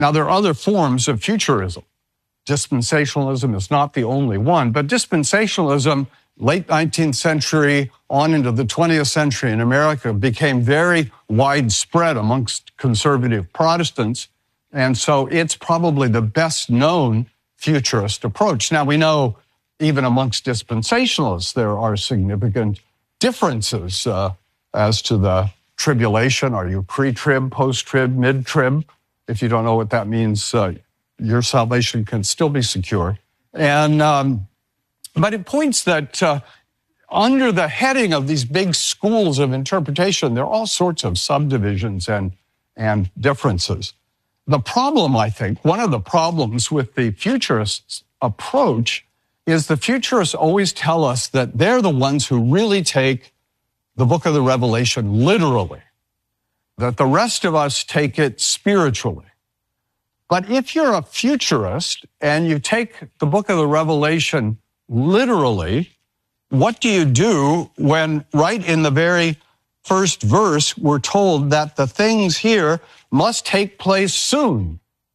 Now, there are other forms of futurism. Dispensationalism is not the only one, but dispensationalism, late 19th century on into the 20th century in America, became very widespread amongst conservative Protestants. And so it's probably the best known futurist approach. Now, we know even amongst dispensationalists, there are significant differences as to the tribulation. Are you pre-trib, post-trib, mid-trib? If you don't know what that means, your salvation can still be secure. And but it points that under the heading of these big schools of interpretation, there are all sorts of subdivisions and differences. The problem, I think, one of the problems with the futurists' approach is the futurists always tell us that they're the ones who really take the book of the Revelation literally, that the rest of us take it spiritually. But if you're a futurist and you take the book of the Revelation literally, what do you do when right in the very first verse we're told that the things here must take place soon?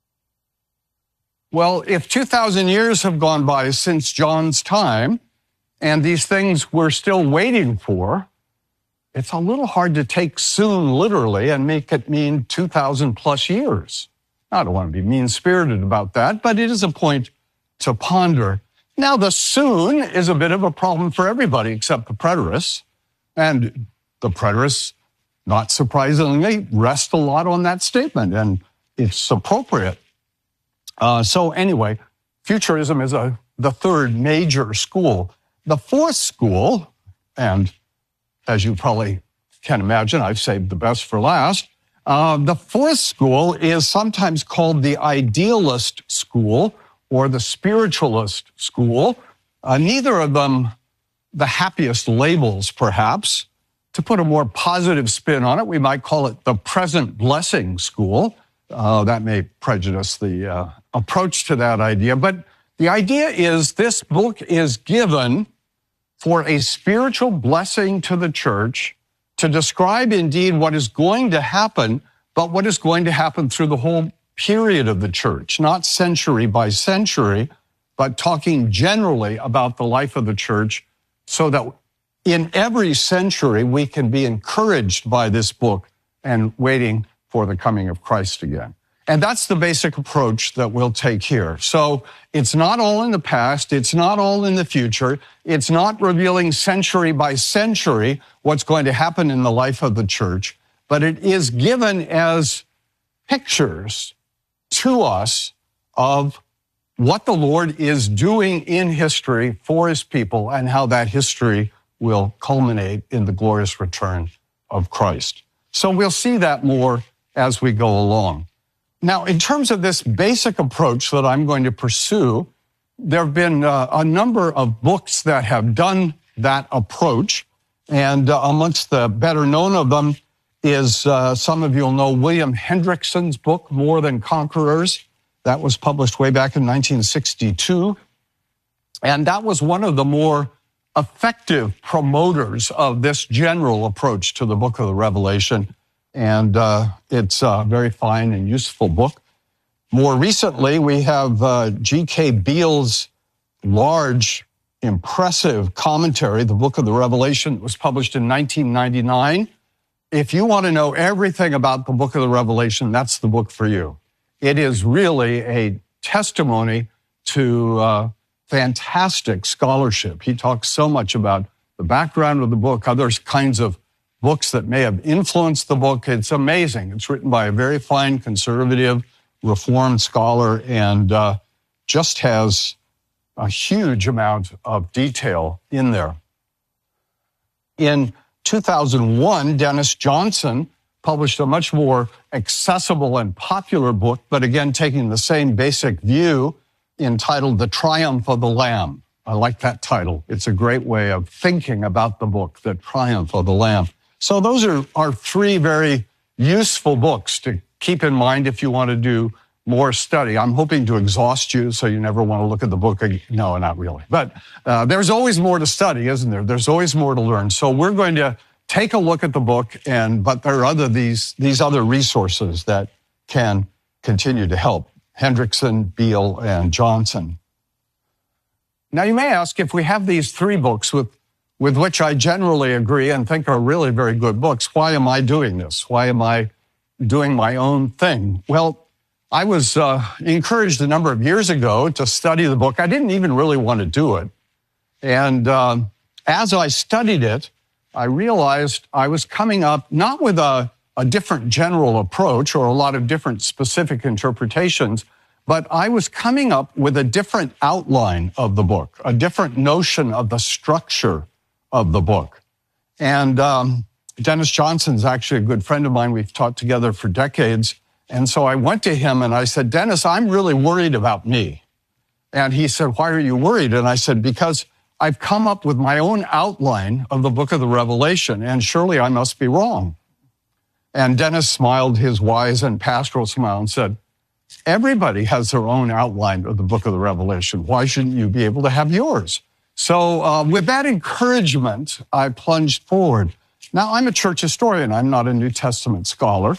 Well, if 2,000 years have gone by since John's time and these things we're still waiting for, it's a little hard to take soon literally and make it mean 2,000 plus years. I don't want to be mean-spirited about that, but it is a point to ponder. Now, the soon is a bit of a problem for everybody except the preterists. And the preterists, not surprisingly, rest a lot on that statement, and it's appropriate. So anyway, futurism is the third major school. The fourth school, and as you probably can imagine, I've saved the best for last. The fourth school is sometimes called the idealist school or the spiritualist school. Neither of them the happiest labels, perhaps. To put a more positive spin on it, we might call it the present blessing school. That may prejudice the approach to that idea. But the idea is this book is given for a spiritual blessing to the church, to describe indeed what is going to happen, but what is going to happen through the whole period of the church, not century by century, but talking generally about the life of the church so that in every century we can be encouraged by this book and waiting for the coming of Christ again. And that's the basic approach that we'll take here. So it's not all in the past. It's not all in the future. It's not revealing century by century what's going to happen in the life of the church, but it is given as pictures to us of what the Lord is doing in history for his people and how that history will culminate in the glorious return of Christ. So we'll see that more as we go along. Now, in terms of this basic approach that I'm going to pursue, there have been a number of books that have done that approach, and amongst the better known of them is, some of you will know, William Hendrickson's book, More Than Conquerors. That was published way back in 1962, and that was one of the more effective promoters of this general approach to the book of the Revelation. And it's a very fine and useful book. More recently, we have G.K. Beale's large, impressive commentary, The Book of the Revelation, that was published in 1999. If you want to know everything about the Book of the Revelation, that's the book for you. It is really a testimony to fantastic scholarship. He talks so much about the background of the book, other kinds of books that may have influenced the book. It's amazing. It's written by a very fine conservative, reformed scholar and just has a huge amount of detail in there. In 2001, Dennis Johnson published a much more accessible and popular book, but again, taking the same basic view, entitled The Triumph of the Lamb. I like that title. It's a great way of thinking about the book, The Triumph of the Lamb. So those are three very useful books to keep in mind if you want to do more study. I'm hoping to exhaust you so you never want to look at the book again. No, not really. But there's always more to study, isn't there? There's always more to learn. So we're going to take a look at the book, but there are these other resources that can continue to help, Hendrickson, Beale, and Johnson. Now, you may ask, if we have these three books with which I generally agree and think are really very good books, why am I doing this? Why am I doing my own thing? Well, I was encouraged a number of years ago to study the book. I didn't even really want to do it. And as I studied it, I realized I was coming up not with a different general approach or a lot of different specific interpretations, but I was coming up with a different outline of the book, a different notion of the structure of the book. And Dennis Johnson's actually a good friend of mine. We've taught together for decades. And so I went to him and I said, Dennis, I'm really worried about me. And he said, why are you worried? And I said, because I've come up with my own outline of the book of the Revelation, and surely I must be wrong. And Dennis smiled his wise and pastoral smile and said, everybody has their own outline of the book of the Revelation. Why shouldn't you be able to have yours? So with that encouragement, I plunged forward. Now, I'm a church historian. I'm not a New Testament scholar.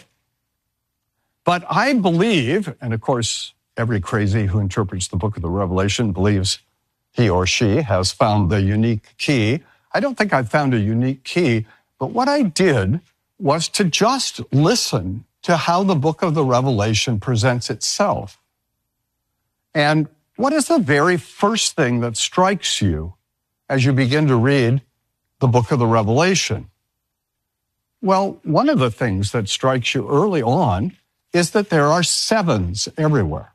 But I believe, and of course, every crazy who interprets the book of the Revelation believes he or she has found the unique key. I don't think I found a unique key, but what I did was to just listen to how the book of the Revelation presents itself. And what is the very first thing that strikes you as you begin to read the book of the Revelation? Well, one of the things that strikes you early on is that there are sevens everywhere.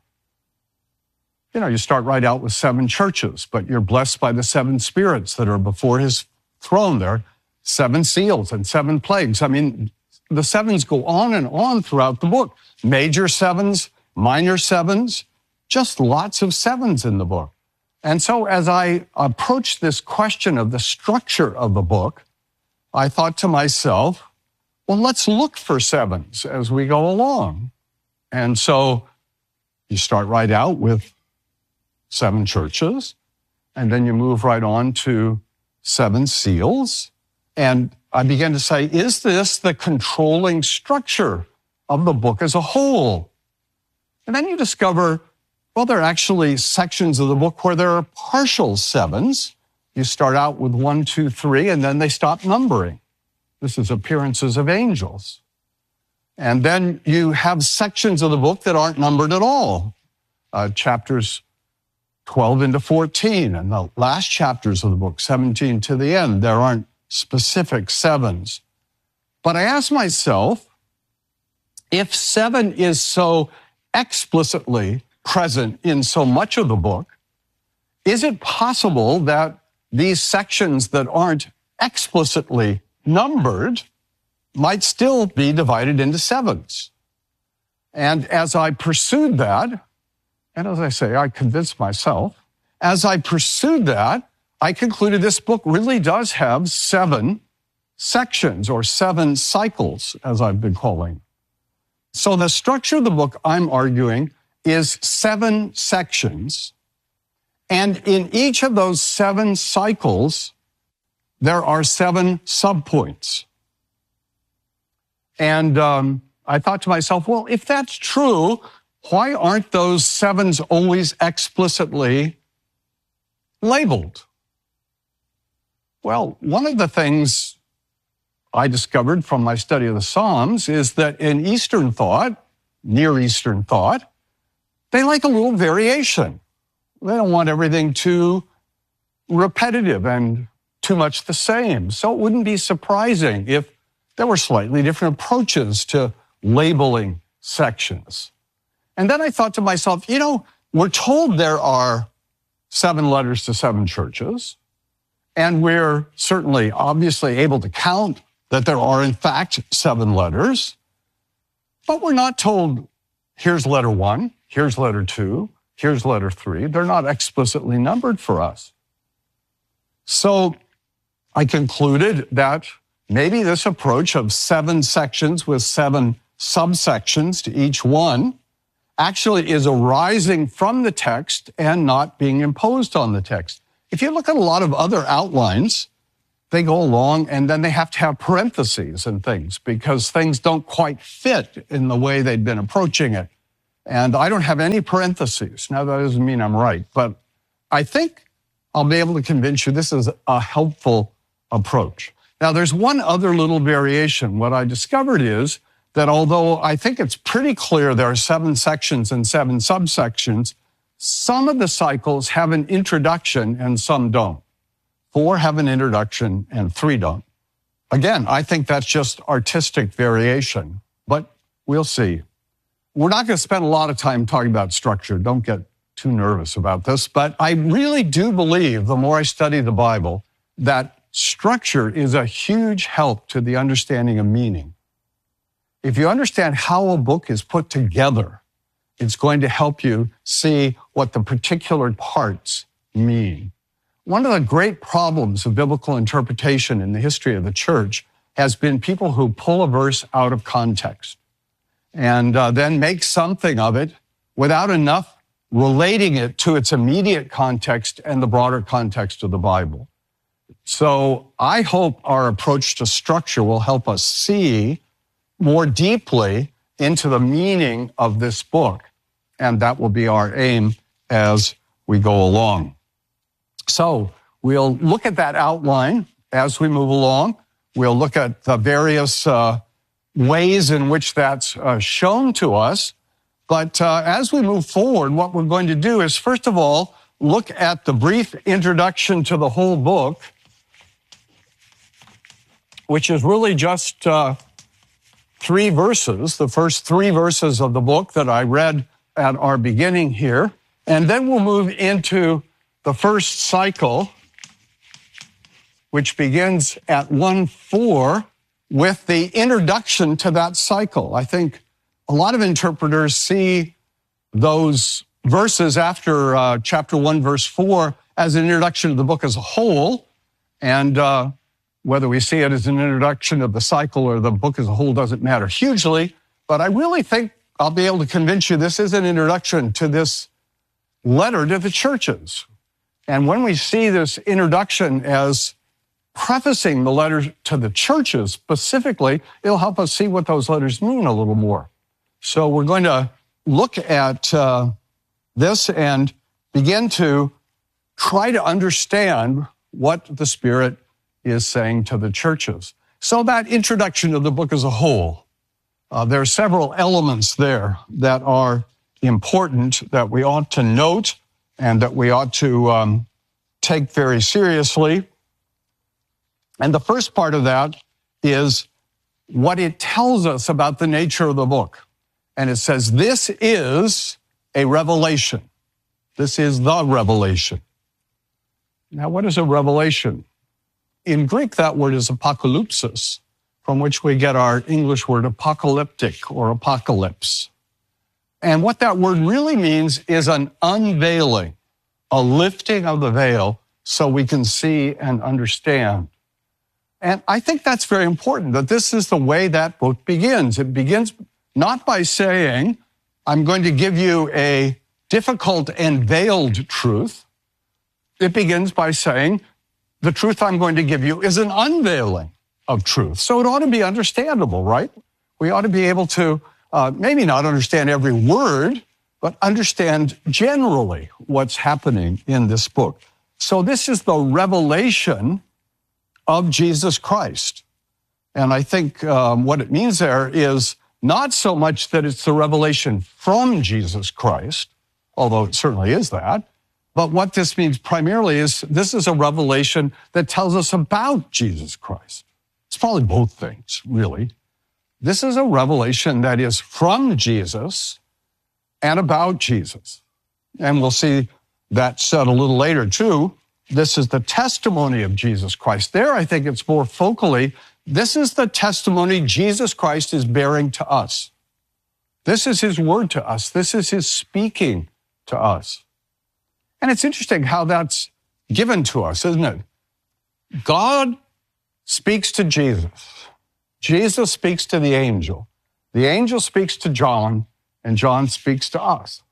You know, you start right out with 7 churches, but you're blessed by the 7 spirits that are before his throne. There are 7 seals and 7 plagues. I mean, the sevens go on and on throughout the book. Major sevens, minor sevens, just lots of sevens in the book. And so as I approached this question of the structure of the book, I thought to myself, well, let's look for sevens as we go along. And so you start right out with 7 churches, and then you move right on to 7 seals. And I began to say, is this the controlling structure of the book as a whole? And then you discover, well, there are actually sections of the book where there are partial sevens. You start out with 1, 2, 3, and then they stop numbering. This is appearances of angels. And then you have sections of the book that aren't numbered at all. Chapters 12 into 14, and the last chapters of the book, 17 to the end, there aren't specific sevens. But I asked myself, if 7 is so explicitly present in so much of the book, is it possible that these sections that aren't explicitly numbered might still be divided into sevens? And as I pursued that, and as I say, I convinced myself, as I pursued that, I concluded this book really does have 7 sections or 7 cycles, as I've been calling. So the structure of the book, I'm arguing, is 7 sections. And in each of those 7 cycles, there are 7 subpoints. And I thought to myself, well, if that's true, why aren't those 7s always explicitly labeled? Well, one of the things I discovered from my study of the Psalms is that in Eastern thought, Near Eastern thought, they like a little variation. They don't want everything too repetitive and too much the same. So it wouldn't be surprising if there were slightly different approaches to labeling sections. And then I thought to myself, you know, we're told there are 7 letters to 7 churches, and we're certainly obviously able to count that there are in fact 7 letters, but we're not told, here's letter 1, here's letter 2, here's letter 3. They're not explicitly numbered for us. So I concluded that maybe this approach of 7 sections with 7 subsections to each one actually is arising from the text and not being imposed on the text. If you look at a lot of other outlines, they go along and then they have to have parentheses and things because things don't quite fit in the way they'd been approaching it. And I don't have any parentheses. Now, that doesn't mean I'm right, but I think I'll be able to convince you this is a helpful approach. Now, there's one other little variation. What I discovered is that although I think it's pretty clear there are 7 sections and 7 subsections, some of the cycles have an introduction and some don't. 4 have an introduction and 3 don't. Again, I think that's just artistic variation, but we'll see. We're not going to spend a lot of time talking about structure. Don't get too nervous about this, but I really do believe, the more I study the Bible, that structure is a huge help to the understanding of meaning. If you understand how a book is put together, it's going to help you see what the particular parts mean. One of the great problems of biblical interpretation in the history of the church has been people who pull a verse out of context and then make something of it without enough relating it to its immediate context and the broader context of the Bible. So I hope our approach to structure will help us see more deeply into the meaning of this book, and that will be our aim as we go along. So we'll look at that outline as we move along. We'll look at the various ways in which that's shown to us. But as we move forward, what we're going to do is, first of all, look at the brief introduction to the whole book, which is really just 3 verses, the first 3 verses of the book that I read at our beginning here. And then we'll move into the first cycle, which begins at 1:4 with the introduction to that cycle. I think a lot of interpreters see those verses after chapter 1, verse 4 as an introduction to the book as a whole. And whether we see it as an introduction of the cycle or the book as a whole doesn't matter hugely. But I really think I'll be able to convince you this is an introduction to this letter to the churches. And when we see this introduction as prefacing the letter to the churches specifically, it'll help us see what those letters mean a little more. So we're going to look at this and begin to try to understand what the Spirit is saying to the churches. So that introduction to the book as a whole, there are several elements there that are important that we ought to note and that we ought to take very seriously. And the first part of that is what it tells us about the nature of the book. And it says, this is a revelation. This is the revelation. Now, what is a revelation? In Greek, that word is apocalypsis, from which we get our English word apocalyptic or apocalypse. And what that word really means is an unveiling, a lifting of the veil so we can see and understand. And I think that's very important, that this is the way that book begins. It begins not by saying, I'm going to give you a difficult and veiled truth. It begins by saying, the truth I'm going to give you is an unveiling of truth. So it ought to be understandable, right? We ought to be able to maybe not understand every word, but understand generally what's happening in this book. So this is the revelation of Jesus Christ. And I think what it means there is not so much that it's the revelation from Jesus Christ, although it certainly is that, but what this means primarily is this is a revelation that tells us about Jesus Christ. It's probably both things, really. This is a revelation that is from Jesus and about Jesus. And we'll see that said a little later, too. This is the testimony of Jesus Christ. There, I think it's more focally, this is the testimony Jesus Christ is bearing to us. This is his word to us. This is his speaking to us. And it's interesting how that's given to us, isn't it? God speaks to Jesus. Jesus speaks to the angel. The angel speaks to John, and John speaks to us.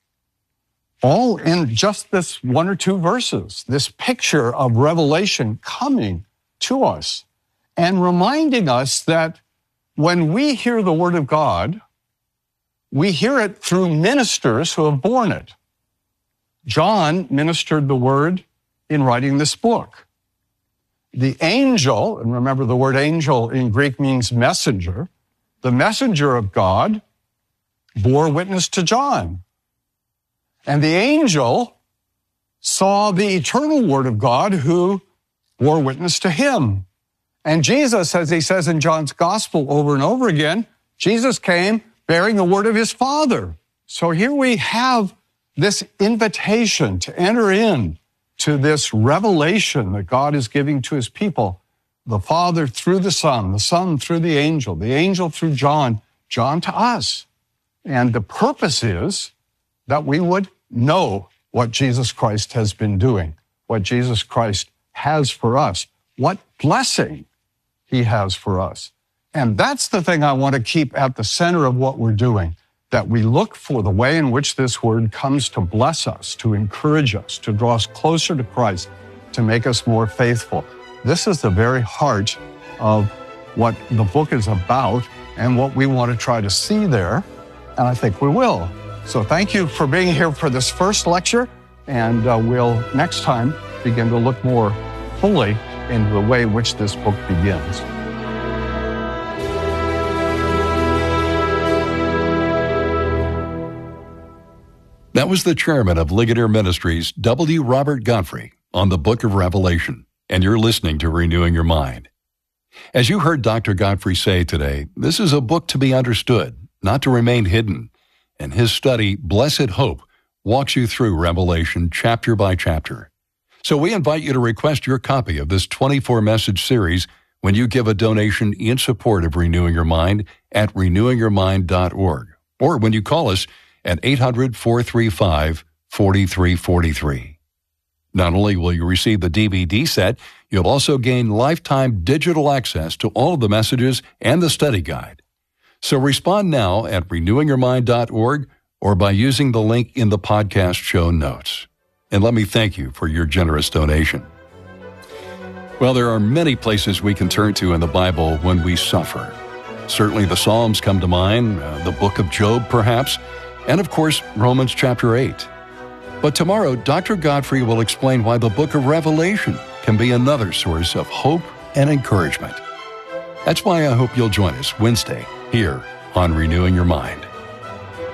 All in just this 1 or 2 verses, this picture of revelation coming to us and reminding us that when we hear the word of God, we hear it through ministers who have borne it. John ministered the word in writing this book. The angel, and remember the word angel in Greek means messenger, the messenger of God bore witness to John. And the angel saw the eternal word of God who bore witness to him. And Jesus, as he says in John's gospel over and over again, Jesus came bearing the word of his Father. So here we have this invitation to enter in to this revelation that God is giving to his people, the Father through the Son through the angel through John, John to us. And the purpose is that we would know what Jesus Christ has been doing, what Jesus Christ has for us, what blessing he has for us. And that's the thing I want to keep at the center of what we're doing, that we look for the way in which this word comes to bless us, to encourage us, to draw us closer to Christ, to make us more faithful. This is the very heart of what the book is about and what we want to try to see there, and I think we will. So thank you for being here for this first lecture, and we'll next time begin to look more fully into the way in which this book begins. That was the chairman of Ligonier Ministries, W. Robert Godfrey, on the Book of Revelation, and you're listening to Renewing Your Mind. As you heard Dr. Godfrey say today, this is a book to be understood, not to remain hidden, and his study, Blessed Hope, walks you through Revelation chapter by chapter. So we invite you to request your copy of this 24-message series when you give a donation in support of Renewing Your Mind at renewingyourmind.org, or when you call us at 800-435-4343. Not only will you receive the DVD set, you'll also gain lifetime digital access to all of the messages and the study guide. So respond now at renewingyourmind.org or by using the link in the podcast show notes. And let me thank you for your generous donation. Well, there are many places we can turn to in the Bible when we suffer. Certainly the Psalms come to mind, the book of Job perhaps, and of course, Romans chapter 8. But tomorrow, Dr. Godfrey will explain why the book of Revelation can be another source of hope and encouragement. That's why I hope you'll join us Wednesday here on Renewing Your Mind.